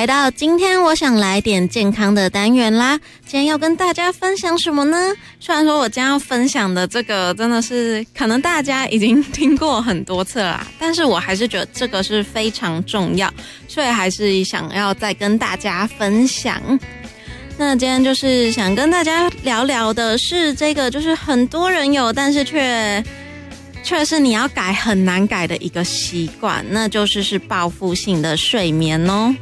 来到今天我想来点健康的单元啦。今天要跟大家分享什么呢？虽然说我将要分享的这个真的是可能大家已经听过很多次了啦，但是我还是觉得这个是非常重要，所以还是想要再跟大家分享。那今天就是想跟大家聊聊的是这个，就是很多人有，但是却是你要改很难改的一个习惯，那就是报复性的睡眠哦。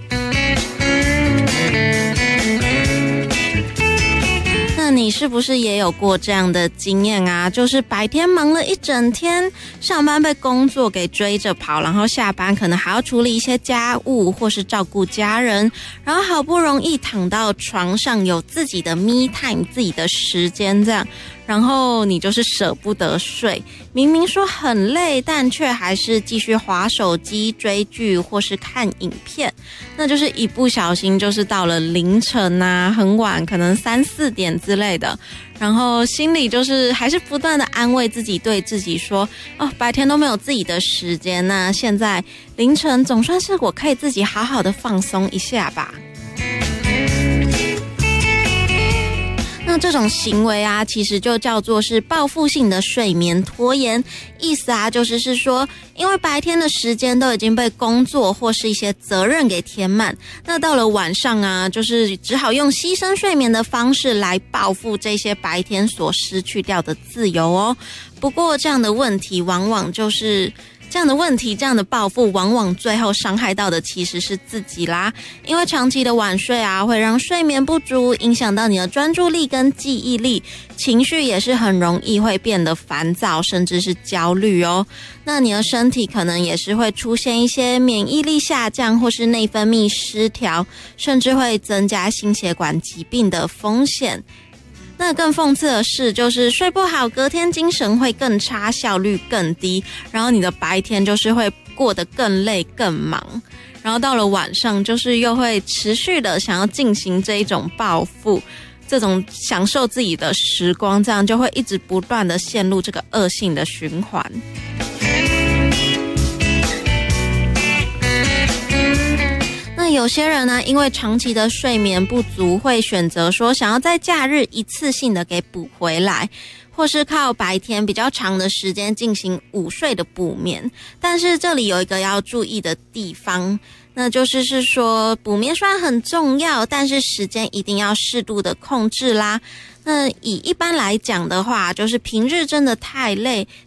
那你是不是也有过这样的经验啊？就是白天忙了一整天，上班被工作给追着跑，然后下班可能还要处理一些家务或是照顾家人，然后好不容易躺到床上有自己的 me time 自己的时间这样，然后你就是舍不得睡，明明说很累，但却还是继续滑手机、追剧或是看影片，那就是一不小心就是到了凌晨啊，很晚，可能3、4点之类的，然后心里就是还是不断的安慰自己，对自己说，白天都没有自己的时间，那现在凌晨总算是我可以自己好好的放松一下吧。那这种行为啊，其实就叫做是报复性的睡眠拖延，意思啊就是说，因为白天的时间都已经被工作或是一些责任给填满，那到了晚上啊，就是只好用牺牲睡眠的方式来报复这些白天所失去掉的自由哦。不过这样的问题往往就是这样的报复往往最后伤害到的其实是自己啦，因为长期的晚睡啊，会让睡眠不足，影响到你的专注力跟记忆力，情绪也是很容易会变得烦躁，甚至是焦虑哦。那你的身体可能也是会出现一些免疫力下降或是内分泌失调，甚至会增加心血管疾病的风险。那更讽刺的是，就是睡不好，隔天精神会更差，效率更低，然后你的白天就是会过得更累更忙，然后到了晚上就是又会持续的想要进行这一种报复，这种享受自己的时光，这样就会一直不断的陷入这个恶性的循环。那有些人呢，因为长期的睡眠不足，会选择说想要在假日一次性的给补回来，或是靠白天比较长的时间进行午睡的补眠。但是这里有一个要注意的地方，那就是说补眠虽然很重要，但是时间一定要适度的控制啦。那以一般来讲的话，就是平日真的太累，